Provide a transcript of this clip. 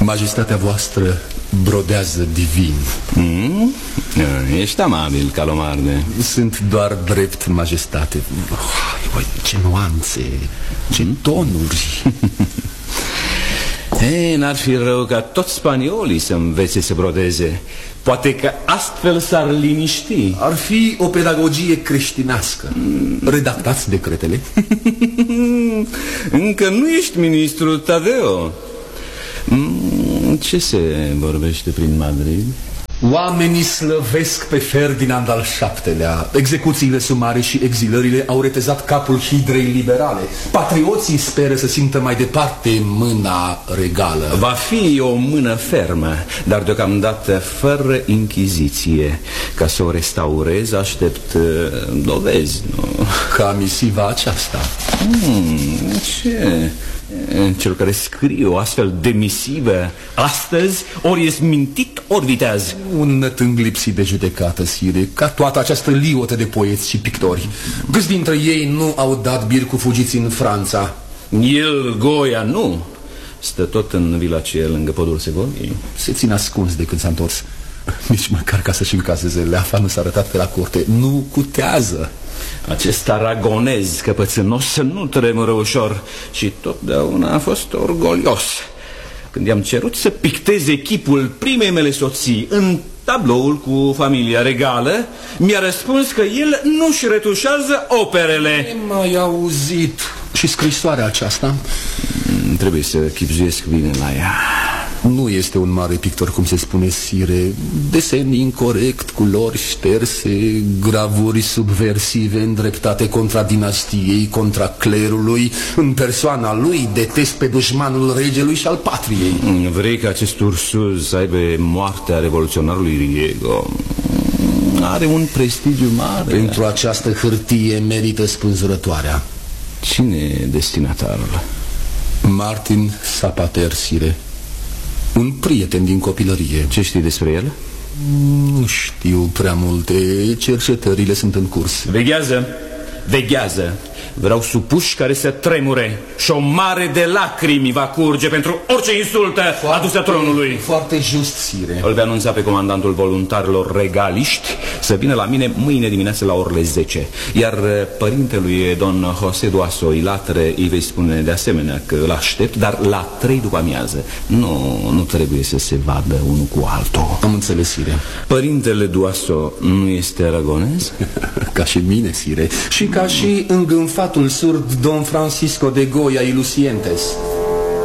Majestatea voastră brodează divin. Ești amabil, Calomarde. Sunt doar drept, majestate. Ce nuanțe, ce tonuri. N-ar fi rău ca toți spaniolii să învețe să brodeze. Poate că astfel s-ar liniști. Ar fi o pedagogie creștinească. Redactați decretele. Încă nu ești ministru, Tadeo. Ce se vorbește prin Madrid? Oamenii slăvesc pe Ferdinand al VII-lea. Execuțiile sumare și exilările au retezat capul hidrei liberale. Patrioții speră să simtă mai departe mâna regală. Va fi o mână fermă, dar deocamdată fără inchiziție. Ca să o restaurez, aștept dovezi, nu? Ca misiva aceasta. Ce? Cel care scrie o astfel de misivă astăzi ori e mintit, ori viteaz. Un nătâng lipsit de judecată, sire, ca toată această liotă de poeți și pictori. Câți dintre ei nu au dat bir cu fugiți în Franța? El, Goia, nu. Stă tot în vila aceea lângă podul Segoviei. Se ține ascuns de când s-a întors. Nici măcar ca să-și încaseze leafa nu s-a arătat pe la curte. Nu cutează. Acest aragonez căpățânos nu tremură ușor și totdeauna a fost orgolios. Când i-am cerut să picteze chipul primei mele soții în tabloul cu familia regală, mi-a răspuns că el nu-și retușează operele. Mai auzit. Și scrisoarea aceasta? Trebuie să chipzuiesc bine la ea. Nu este un mare pictor, cum se spune, sire. Desen incorect, culori șterse, gravuri subversive îndreptate contra dinastiei, contra clerului. În persoana lui detest pe dușmanul regelui și al patriei. Vrei ca acest Ursuz să aibă moartea revoluționarului Riego? Are un prestigiu mare. Pentru această hârtie merită spânzurătoarea. Cine e destinatarul? Martin Zapater, sire. Un prieten din copilărie. Ce știi despre el? Nu știu prea multe. Cercetările sunt în curs. Veghează, veghează. Vreau supuși care să tremure și o mare de lacrimi va curge pentru orice insultă adusă tronului. Foarte just, sire. Îl vei anunța pe comandantul voluntarilor regaliști să vină la mine mâine dimineață la orele 10. Iar părintelui Don José Duaso Ilatre îi vei spune de asemenea că îl aștept, dar la 3 după amiază. Nu trebuie să se vadă unul cu altul. Am înțeles, sire. Părintele Duaso nu este aragonez? Ca și mine, sire. Și ca și îngânfatul surd Don Francisco de Goya y Lucientes.